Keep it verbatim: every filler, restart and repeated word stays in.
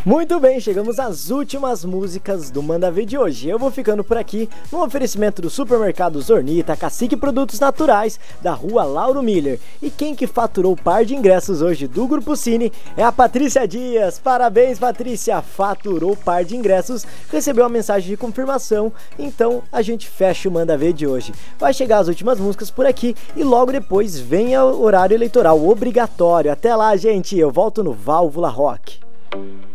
Muito bem, chegamos às últimas músicas do Manda Ver de hoje. Eu vou ficando por aqui no oferecimento do Supermercado Zornita, Cacique Produtos Naturais, da Rua Lauro Miller. E quem que faturou o par de ingressos hoje do Grupo Cine é a Patrícia Dias. Parabéns, Patrícia! Faturou o par de ingressos, recebeu a mensagem de confirmação, então a gente fecha o Manda Ver de hoje. Vai chegar as últimas músicas por aqui e logo depois vem o horário eleitoral obrigatório. Até lá, gente! Eu volto no Válvula Rock.